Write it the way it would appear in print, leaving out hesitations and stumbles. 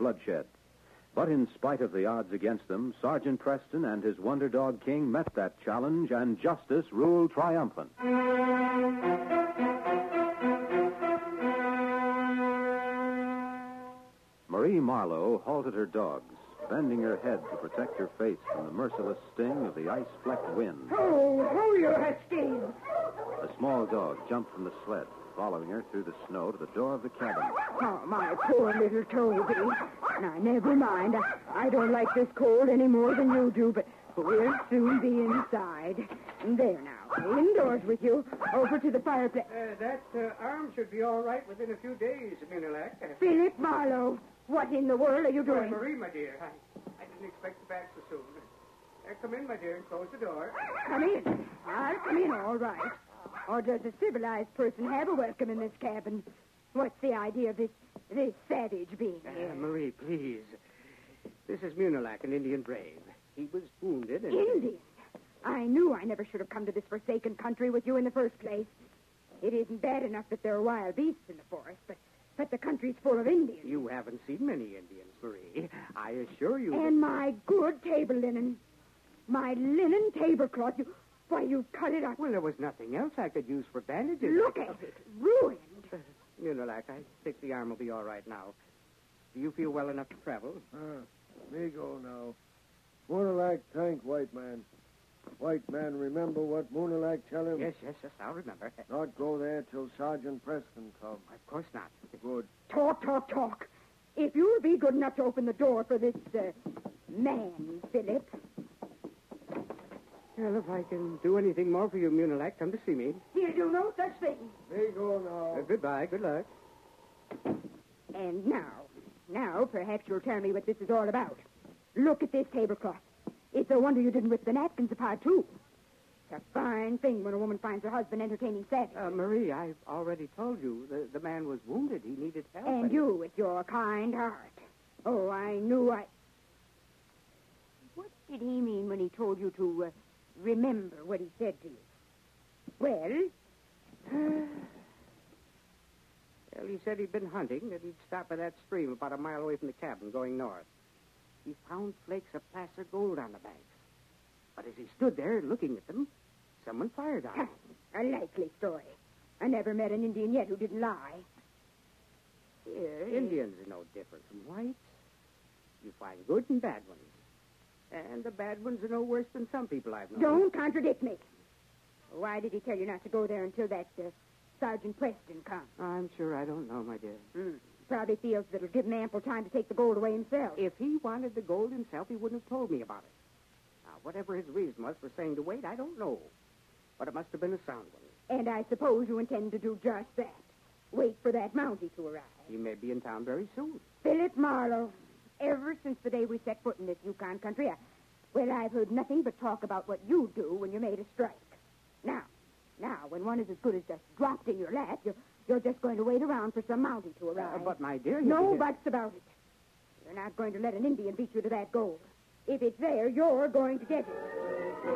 bloodshed. But in spite of the odds against them, Sergeant Preston and his Wonder Dog King met that challenge, and justice ruled triumphant. Marie Marlowe halted her dogs, bending her head to protect her face from the merciless sting of the ice-flecked wind. Oh, you huskies! A small dog jumped from the sled, following her through the snow to the door of the cabin. Oh, my poor little Toby. Now, never mind. I don't like this cold any more than you do, but we'll soon be inside. There now. Indoors with you. Over to the fireplace. That arm should be all right within a few days, Munilac. Philip Marlowe, what in the world are you doing? Marie, my dear, I didn't expect you back so soon. Come in, my dear, and close the door. Come in. I'll come in, all right. Or does a civilized person have a welcome in this cabin? What's the idea of this savage being here? Marie, please. This is Munilac, an Indian brave. He was wounded and... Indian? I knew I never should have come to this forsaken country with you in the first place. It isn't bad enough that there are wild beasts in the forest, but the country's full of Indians. You haven't seen many Indians, Marie. I assure you... And my good table linen. My linen tablecloth. You cut it up. Well, there was nothing else I could use for bandages. Look at it. Ruined. Munilac, I think the arm will be all right now. Do you feel well enough to travel? Me go now. Munilac thank white man. White man, remember what Munilac tell him? Yes, I'll remember. Not go there till Sergeant Preston come. Of course not. Good. Talk. If you'll be good enough to open the door for this, man, Philip. Well, if I can do anything more for you, Munilac, come to see me. He'll do no such thing. Me go now. Goodbye. Good luck. And now, perhaps you'll tell me what this is all about. Look at this tablecloth. It's a wonder you didn't rip the napkins apart, too. It's a fine thing when a woman finds her husband entertaining savages. Marie, I've already told you the man was wounded. He needed help. And you, with your kind heart. Oh, I knew I... What did he mean when he told you to remember what he said to you? Well? Well, he said he'd been hunting, that he'd stop by that stream about a mile away from the cabin going north. He found flakes of placer gold on the banks. But as he stood there looking at them, someone fired on him. A likely story. I never met an Indian yet who didn't lie. Here, Indians are no different from whites. You find good and bad ones. And the bad ones are no worse than some people I've known. Don't contradict me. Why did he tell you not to go there until that Sergeant Preston comes? I'm sure I don't know, my dear. Probably feels that it'll give him ample time to take the gold away himself. If he wanted the gold himself, he wouldn't have told me about it. Now, whatever his reason was for saying to wait, I don't know. But it must have been a sound one. And I suppose you intend to do just that. Wait for that Mountie to arrive. He may be in town very soon. Philip Marlowe. Ever since the day we set foot in this Yukon country, I've heard nothing but talk about what you do when you made a strike. Now, when one is as good as just dropped in your lap, you're just going to wait around for some Mountie to arrive. But, my dear... No buts about it. You're not going to let an Indian beat you to that gold. If it's there, you're going to get it.